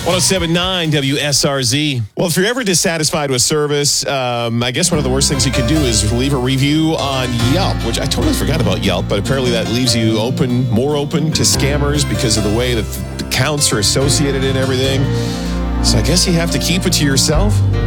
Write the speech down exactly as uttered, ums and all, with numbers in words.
oh seven point nine W S R Z. Well, if you're ever dissatisfied with service, um, I guess one of the worst things you can do is leave a review on Yelp, which I totally forgot about Yelp, but apparently that leaves you open, more open to scammers because of the way that the accounts are associated and everything. So I guess you have to keep it to yourself.